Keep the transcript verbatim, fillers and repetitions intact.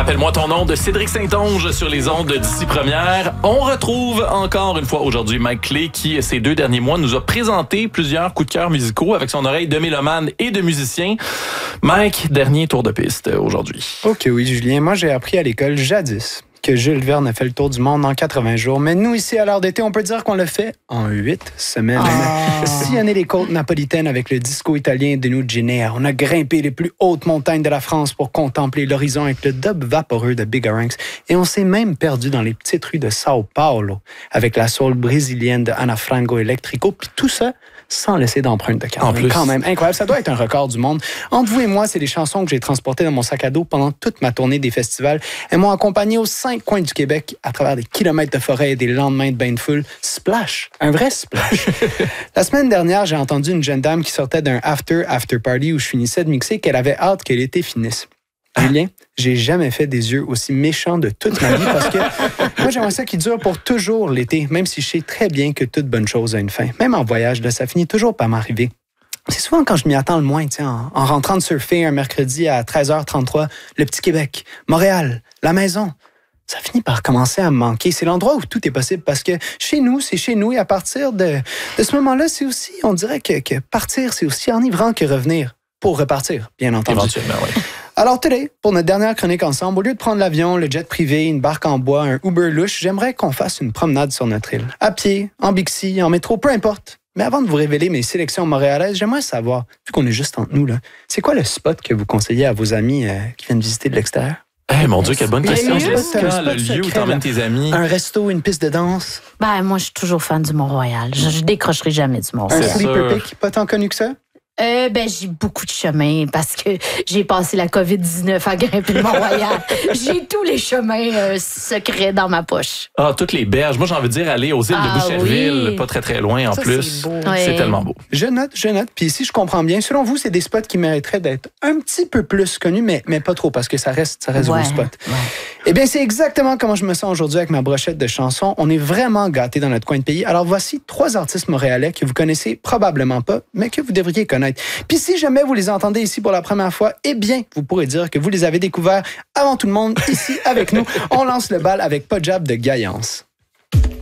Appelle-moi ton nom de Cédric Saint-Onge sur les ondes d'ici première. On retrouve encore une fois aujourd'hui Mike Clay qui, ces deux derniers mois, nous a présenté plusieurs coups de cœur musicaux avec son oreille de mélomane et de musicien. Mike, dernier tour de piste aujourd'hui. Ok, oui, Julien. Moi, j'ai appris à l'école jadis que Jules Verne a fait le tour du monde en quatre-vingts jours. Mais nous, ici, à l'heure d'été, on peut dire qu'on l'a fait en huit semaines. Oh. Sillonner les côtes napolitaines avec le disco italien de Nuginea. On a grimpé les plus hautes montagnes de la France pour contempler l'horizon avec le dub vaporeux de Bigarranx. Et on s'est même perdu dans les petites rues de Sao Paulo avec la soul brésilienne de Ana Frango Electrico. Puis tout ça sans laisser d'empreinte de carbone. En plus. Quand même, incroyable. Ça doit être un record du monde. Entre vous et moi, c'est des chansons que j'ai transportées dans mon sac à dos pendant toute ma tournée des festivals. Elles m'ont accompagné aux cinq coins du Québec à travers des kilomètres de forêt et des lendemains de bains de foule. Splash! Un vrai splash! La semaine dernière, j'ai entendu une jeune dame qui sortait d'un after after party où je finissais de mixer qu'elle avait hâte que l'été finisse. Julien, j'ai jamais fait des yeux aussi méchants de toute ma vie parce que moi, j'aimerais ça qu'il dure pour toujours l'été, même si je sais très bien que toute bonne chose a une fin. Même en voyage, là, ça finit toujours par m'arriver. C'est souvent quand je m'y attends le moins, en, en rentrant de surfer un mercredi à treize heures trente-trois, le Petit Québec, Montréal, la maison. Ça finit par commencer à me manquer. C'est l'endroit où tout est possible parce que chez nous, c'est chez nous et à partir de, de ce moment-là, c'est aussi, on dirait que, que partir, c'est aussi enivrant que revenir pour repartir, bien entendu. Éventuellement, oui. Alors, today, pour notre dernière chronique ensemble, au lieu de prendre l'avion, le jet privé, une barque en bois, un Uber louche, j'aimerais qu'on fasse une promenade sur notre île. À pied, en Bixi, en métro, peu importe. Mais avant de vous révéler mes sélections montréalaises, j'aimerais savoir, vu qu'on est juste entre nous, là, c'est quoi le spot que vous conseillez à vos amis euh, qui viennent visiter de l'extérieur? Eh, hey, mon Dieu, quelle bonne Le question. lieu, C'est c'est un quand spot le lieu où secret, t'emmènes là. tes amis? Un resto, une piste de danse? Ben, moi, je suis toujours fan du Mont-Royal. Je, je décrocherai jamais du Un Mont-Royal. C'est sleeper sûr. pick, pas tant connu que ça? Euh, ben, j'ai beaucoup de chemins parce que j'ai passé la covid dix-neuf à grimper le Mont-Royal. J'ai tous les chemins euh, secrets dans ma poche. Ah, toutes les berges. Moi, j'ai envie de dire aller aux îles Ah, de Boucherville, oui. pas très très loin en Ça, plus. c'est beau. C'est Ouais. tellement beau. Je note, je note. Puis si je comprends bien, selon vous, c'est des spots qui mériteraient d'être un petit peu plus connus, mais, mais pas trop, parce que ça reste, ça reste Ouais, vos spots. ouais. Eh bien, c'est exactement comment je me sens aujourd'hui avec ma brochette de chansons. On est vraiment gâtés dans notre coin de pays. Alors, voici trois artistes montréalais que vous connaissez probablement pas, mais que vous devriez connaître. Puis si jamais vous les entendez ici pour la première fois, eh bien, vous pourrez dire que vous les avez découverts avant tout le monde ici avec nous. On lance le bal avec Pas de Jab de Gaillance.